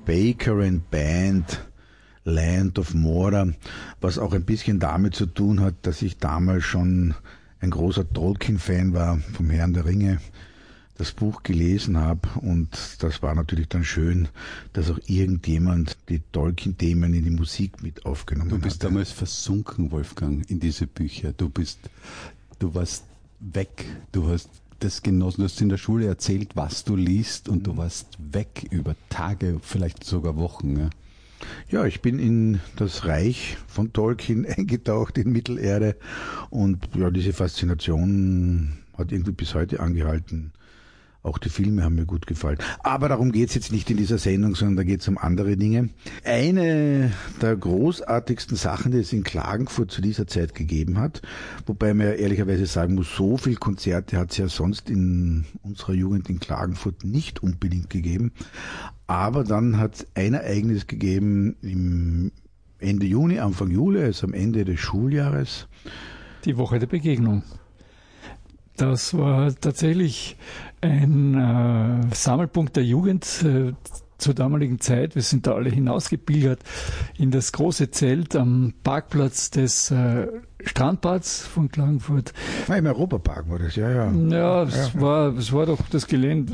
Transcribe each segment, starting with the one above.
Baker and Band, Land of Mordor, was auch ein bisschen damit zu tun hat, dass ich damals schon ein großer Tolkien-Fan war, vom Herrn der Ringe, das Buch gelesen habe, und das war natürlich dann schön, dass auch irgendjemand die Tolkien-Themen in die Musik mit aufgenommen hat. Du bist damals versunken, Wolfgang, in diese Bücher. Du warst weg, du hast das genossen, du hast in der Schule erzählt, was du liest, und du warst weg über Tage, vielleicht sogar Wochen. Ja? Ja, ich bin in das Reich von Tolkien eingetaucht, in Mittelerde, und ja, diese Faszination hat irgendwie bis heute angehalten. Auch die Filme haben mir gut gefallen. Aber darum geht's jetzt nicht in dieser Sendung, sondern da geht's um andere Dinge. Eine der großartigsten Sachen, die es in Klagenfurt zu dieser Zeit gegeben hat, wobei man ja ehrlicherweise sagen muss, so viele Konzerte hat es ja sonst in unserer Jugend in Klagenfurt nicht unbedingt gegeben. Aber dann hat es ein Ereignis gegeben im Ende Juni, Anfang Juli, also am Ende des Schuljahres. Die Woche der Begegnung. Das war tatsächlich ein Sammelpunkt der Jugend zur damaligen Zeit. Wir sind da alle hinausgepilgert in das große Zelt am Parkplatz des Strandbads von Klagenfurt. Im Europapark war das, ja. Ja, es war doch das Gelände.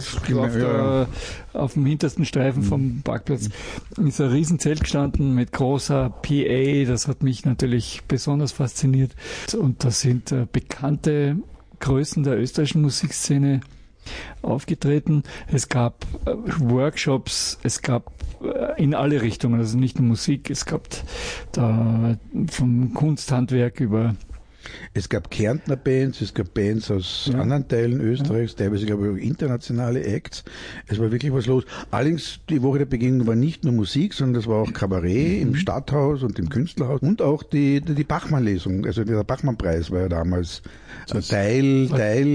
Auf dem hintersten Streifen vom Parkplatz ist ein Riesenzelt gestanden mit großer PA. Das hat mich natürlich besonders fasziniert. Und da sind bekannte Größen der österreichischen Musikszene aufgetreten. Es gab Workshops, es gab in alle Richtungen, also nicht nur Musik, es gab da vom Kunsthandwerk über... Es gab Kärntner Bands, es gab Bands aus anderen Teilen Österreichs, teilweise, glaube ich, auch internationale Acts. Es war wirklich was los. Allerdings, die Woche der Begegnung war nicht nur Musik, sondern das war auch Kabarett im Stadthaus und im Künstlerhaus und auch die Bachmann-Lesung. Also der Bachmann-Preis war ja damals Teil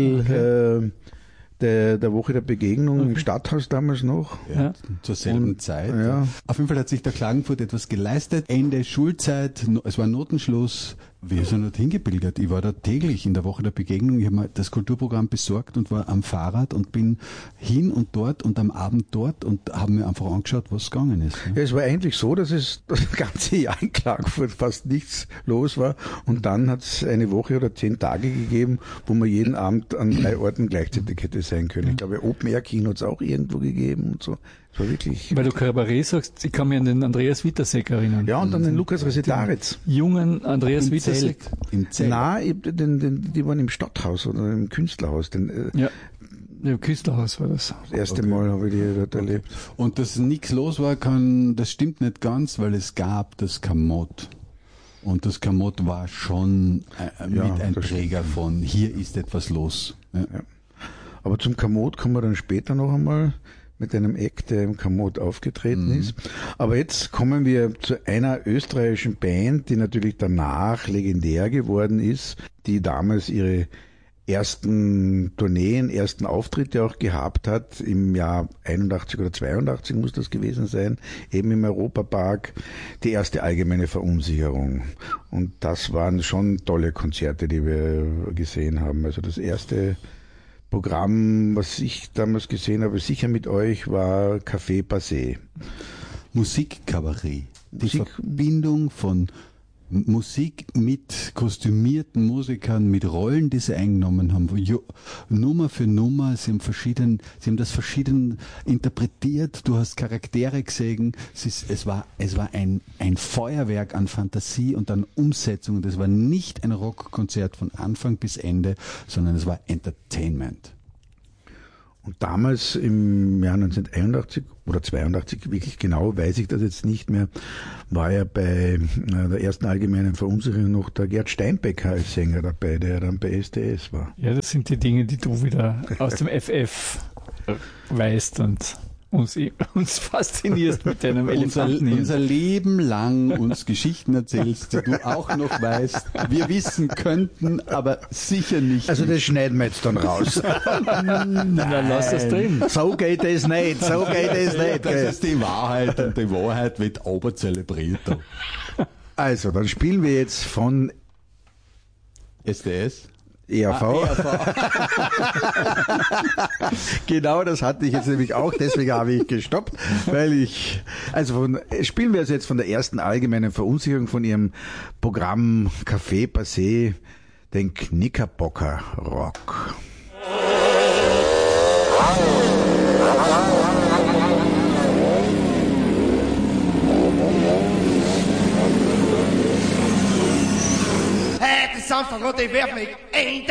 der Woche der Begegnung im Stadthaus damals noch. Ja, zur selben Zeit. Ja. Auf jeden Fall hat sich der Klagenfurt etwas geleistet. Ende Schulzeit, es war Notenschluss. Wir sind dort hingepilgert. Ich war da täglich in der Woche der Begegnung. Ich habe mir das Kulturprogramm besorgt und war am Fahrrad und bin hin und dort und am Abend dort und habe mir einfach angeschaut, was gegangen ist. Ja, es war eigentlich so, dass es das ganze Jahr in Klagenfurt fast nichts los war, und dann hat es eine Woche oder 10 Tage gegeben, wo man jeden Abend an 3 Orten gleichzeitig hätte sein können. Ich glaube, Open-Air-Kino hat es auch irgendwo gegeben und so. Es war wirklich... Weil du Kabarett sagst, ich kann mich an den Andreas Witasek erinnern. Ja, und an den Lukas Resetaritz. Jungen Andreas Witasek. Im Zelt. Nein, die waren im Stadthaus oder im Künstlerhaus. Im Künstlerhaus war das. Das erste Mal habe ich die dort erlebt. Und dass nichts los war, das stimmt nicht ganz, weil es gab das Kamott. Und das Kamott war schon mit ein Träger von, hier ist etwas los. Ja. Ja. Aber zum Kamott kommen wir dann später noch einmal mit einem Act, der im Kamott aufgetreten ist. Aber jetzt kommen wir zu einer österreichischen Band, die natürlich danach legendär geworden ist, die damals ihre ersten Tourneen, ersten Auftritte auch gehabt hat, im Jahr 81 oder 82 muss das gewesen sein, eben im Europapark, die erste allgemeine Verunsicherung. Und das waren schon tolle Konzerte, die wir gesehen haben. Also das erste Programm, was ich damals gesehen habe, sicher mit euch, war Café Passé. Musikkabarett. Die Verbindung von Musik mit kostümierten Musikern, mit Rollen, die sie eingenommen haben. Nummer für Nummer, sie haben das verschieden interpretiert, du hast Charaktere gesehen, es war ein Feuerwerk an Fantasie und an Umsetzung. Das war nicht ein Rockkonzert von Anfang bis Ende, sondern es war Entertainment. Und damals im Jahr 1981 oder 82, wirklich genau weiß ich das jetzt nicht mehr, war ja bei der ersten allgemeinen Verunsicherung noch der Gerd Steinbecker als Sänger dabei, der dann bei SDS war. Ja, das sind die Dinge, die du wieder aus dem FF weißt und uns faszinierst mit deinem Elefanten. Unser Leben lang uns Geschichten erzählst, die du auch noch weißt, wir wissen könnten, aber sicher nicht. Also das schneiden wir jetzt dann raus. Nein, lass das drin. So geht es nicht, so geht es nicht. Das ist die Wahrheit und die Wahrheit wird oberzelebriert. Also, dann spielen wir jetzt von SDS. ERV. Genau, das hatte ich jetzt nämlich auch, deswegen habe ich gestoppt, weil spielen wir jetzt von der ersten allgemeinen Verunsicherung von Ihrem Programm Café Passé, den Knickerbocker Rock. Het is Samstag und ich werf mich in